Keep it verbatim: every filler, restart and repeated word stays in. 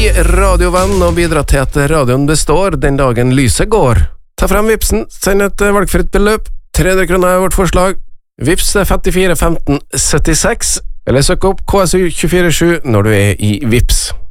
Bli radiovenn og bidra til at radioen består den dagen lyset går. Ta frem vipsen, send et valgfritt beløp. tre hundre kroner er vårt forslag. Vips femtifire femten syttiseks, eller søk opp K S U to fire sju når du er i Vips.